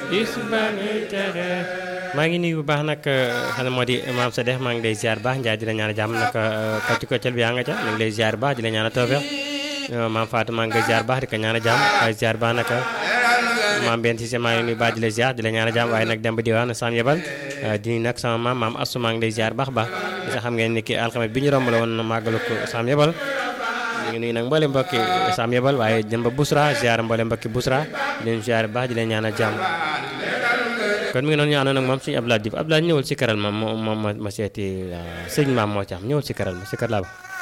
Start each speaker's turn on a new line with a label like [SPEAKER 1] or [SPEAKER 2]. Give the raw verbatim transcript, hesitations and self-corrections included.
[SPEAKER 1] maa ngi nuyu bu baax nag xanaa moo di maam sa dex maa ngi lay ziar baax Ndiaye di la ñaan jàmm nag kàccu kàccal bi yaa nga ca maa ngi lay ziar baax di la ñaan tawfeex maam Fatou maa ngi lay ziar baax di ko ñaan jàmm waaye ziar baax nag maam benn si maa ngi nuyu baax di la ziar di la ñaan jàmm waaye nag dem ba diwaan Sam Yebal di nag sama maam maam Assou maa ngi lay ziar baax baax nga xam ngeen ni ki alxames bi ñu romb la woon màggalu ko Sam Yebal ñu ngi nuyu nag mboolem mbokki Sam Yebal waaye jëm ba Bousra ziar mboolem mbokki Bousra di leen ziar baax di leen ñaan jàmm kon mi ngi noonu ñu àndoon ak moom suñu Abdoulaye Diouf Abdoulaye ñëwal si karal ma ma ma ma seeti sëñ maam moo ci am ñëwal si karal ma si kar laa ba